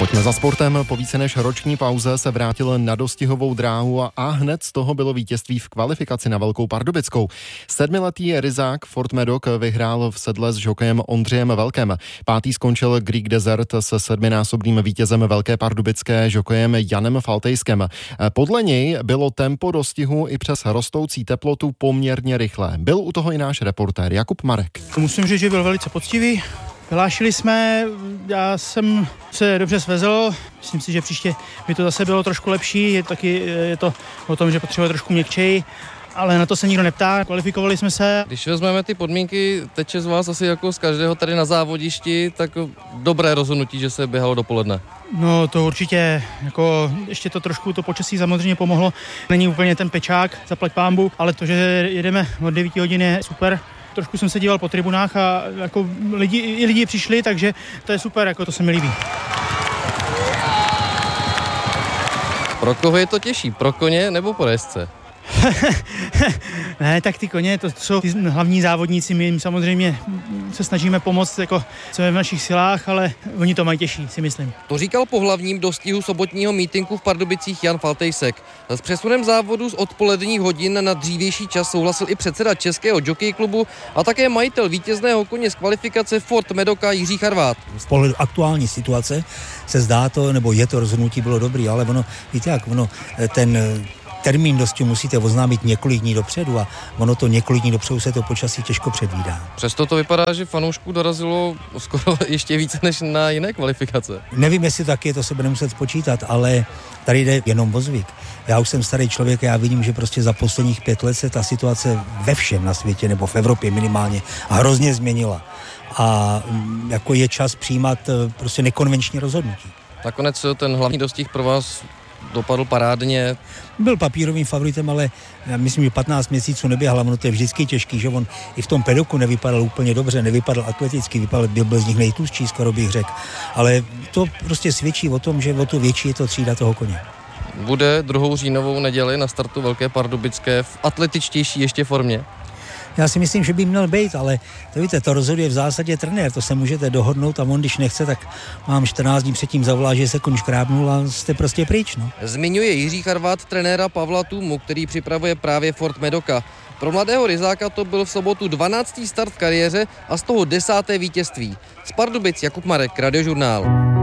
Pojďme za sportem. Po více než roční pauze se vrátil na dostihovou dráhu a hned z toho bylo vítězství v kvalifikaci na Velkou Pardubickou. 7letý Ryzák Ford Medoc vyhrál v sedle s žokejem Ondřejem Velkem. Pátý skončil Greek Desert se 7násobným vítězem Velké Pardubické žokejem Janem Faltejskem. Podle něj bylo tempo dostihu i přes rostoucí teplotu poměrně rychlé. Byl u toho i náš reportér Jakub Marek. Musím říct, že byl velice poctivý. Vylášili jsme, já jsem se dobře svezl, myslím si, že příště by to zase bylo trošku lepší, je to o tom, že potřebuje trošku měkčej, ale na to se nikdo neptá, kvalifikovali jsme se. Když vezmeme ty podmínky, teče z vás asi jako z každého tady na závodišti, tak dobré rozhodnutí, že se běhalo dopoledne. No to určitě, jako ještě to trošku to počasí samozřejmě pomohlo, není úplně ten pečák, zaplať pánbu, ale to, že jedeme od 9 hodin je super. Trošku jsem se díval po tribunách a jako lidi přišli, takže to je super, jako to se mi líbí. Pro koho je to těžší? Pro koně nebo pro jezdce? Ne, tak ty koně, to jsou ty hlavní závodníci, my jim samozřejmě se snažíme pomoct, jako co je v našich silách, ale oni to mají těžší, si myslím. To říkal po hlavním dostihu sobotního mítinku v Pardubicích Jan Faltejsek. S přesunem závodu z odpoledních hodin na dřívější čas souhlasil i předseda Českého jockey klubu a také majitel vítězného koně z kvalifikace Ford Medoca Jiří Charvát. Z pohledu aktuální situace se zdá to, nebo je to rozhodnutí bylo dobrý, ale ono, víte jak, ten termín dosti musíte oznámit několik dní dopředu a ono to několik dní dopředu se to počasí těžko předvídá. Přesto to vypadá, že fanoušků dorazilo skoro ještě více než na jiné kvalifikace. Nevím, jestli taky, to se bude muset spočítat, ale tady jde jenom o zvyk. Já už jsem starý člověk a já vidím, že prostě za posledních 5 let se ta situace ve všem na světě nebo v Evropě minimálně hrozně změnila. A jako je čas přijímat prostě nekonvenční rozhodnutí. Nakonec ten hlavní dostih pro vás dopadl parádně. Byl papírovým favoritem, ale já myslím, že 15 měsíců neběhal, ono to je vždycky těžký, že on i v tom pedoku nevypadal úplně dobře, nevypadal atleticky, byl z nich nejtlustší, skoro bych řekl. Ale to prostě svědčí o tom, že o to větší je to třída toho koně. Bude 2. říjnovou neděli na startu Velké Pardubické v atletičtější ještě formě? Já si myslím, že by měl být, ale to víte, to rozhoduje v zásadě trenér, to se můžete dohodnout a on, když nechce, tak mám 14 dní předtím zavolá, že se koň škrábnul a jste prostě pryč, no. Zmiňuje Jiří Charvát trenéra Pavla Tůmu, který připravuje právě Ford Medoca. Pro mladého Ryzáka to byl v sobotu 12. start v kariéře a z toho 10. vítězství. Z Pardubic Jakub Marek, Radiožurnál.